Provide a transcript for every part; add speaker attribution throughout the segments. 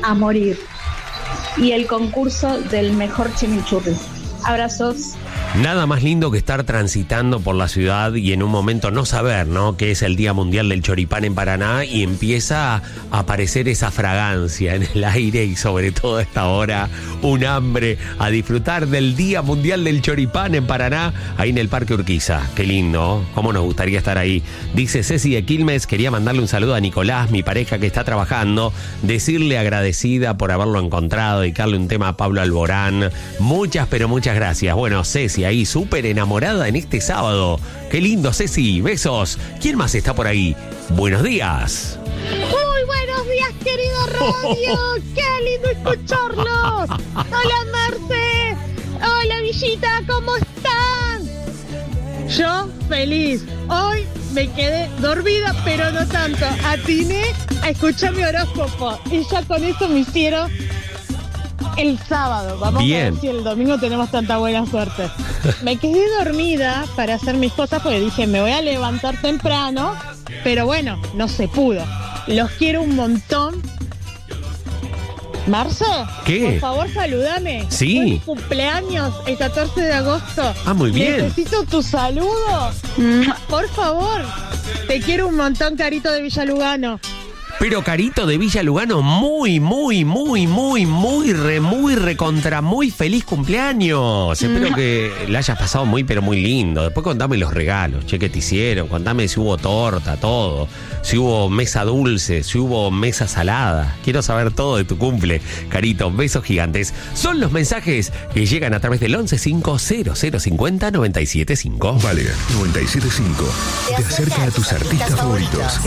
Speaker 1: a morir. Y el concurso del mejor chimichurri. Abrazos.
Speaker 2: Nada más lindo que estar transitando por la ciudad y en un momento no saber, ¿no?, que es el Día Mundial del Choripán en Paraná y empieza a aparecer esa fragancia en el aire y sobre todo a esta hora un hambre a disfrutar del Día Mundial del Choripán en Paraná, ahí en el Parque Urquiza. Qué lindo, cómo nos gustaría estar ahí. Dice Ceci de Quilmes, quería mandarle un saludo a Nicolás, mi pareja que está trabajando, decirle agradecida por haberlo encontrado, dedicarle un tema a Pablo Alborán. Muchas, pero muchas gracias. Bueno, Ceci, ahí súper enamorada en este sábado. Qué lindo, Ceci, besos. ¿Quién más está por ahí? Buenos días.
Speaker 3: Muy buenos días, querido radio. Qué lindo escucharlos. Hola, Marce. Hola, Villita, ¿cómo están? Yo feliz. Hoy me quedé dormida, pero no tanto. Atiné a escuchar mi horóscopo y ya con eso me hicieron el sábado. Vamos a ver si el domingo tenemos tanta buena suerte. Me quedé dormida para hacer mis cosas porque dije, me voy a levantar temprano, pero bueno, no se pudo. Los quiero un montón. Marce,
Speaker 2: ¿qué?
Speaker 3: Por favor, salúdame.
Speaker 2: Sí.
Speaker 3: Fue mi cumpleaños el 14 de agosto.
Speaker 2: Ah, muy bien.
Speaker 3: Necesito tu saludo. Por favor. Te quiero un montón, Carito de Villa Lugano.
Speaker 2: Pero Carito de Villa Lugano, muy recontra, muy feliz cumpleaños. Espero que la hayas pasado muy, pero muy lindo. Después contame los regalos, che, que te hicieron. Contame si hubo torta, todo. Si hubo mesa dulce, si hubo mesa salada. Quiero saber todo de tu cumple, Carito. Besos gigantes. Son los mensajes que llegan a través del 1150-0050-975.
Speaker 4: Vale, 975. Te acerca a tus artistas favoritos.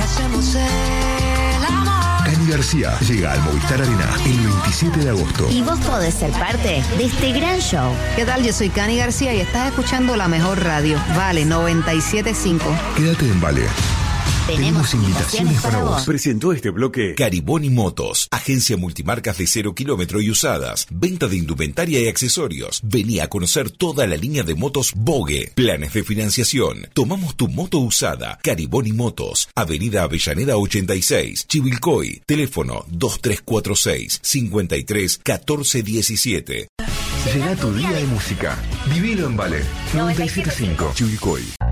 Speaker 4: Cani García llega al Movistar Arena el 27 de agosto.
Speaker 5: Y vos podés ser parte de este gran show.
Speaker 6: ¿Qué tal? Yo soy Cani García y estás escuchando la mejor radio. Vale, 97.5.
Speaker 4: Quédate en Vale. Tenemos invitaciones para vos.
Speaker 7: Presentó este bloque
Speaker 4: Cariboni Motos, agencia multimarcas de 0 kilómetro y usadas, venta de indumentaria y accesorios. Vení a conocer toda la línea de motos Vogue, planes de financiación. Tomamos tu moto usada. Cariboni Motos, Avenida Avellaneda 86, Chivilcoy, teléfono 2346 53 14 17.
Speaker 8: Llega tu día de música. Vivilo en Vale, 97.5, Chivilcoy.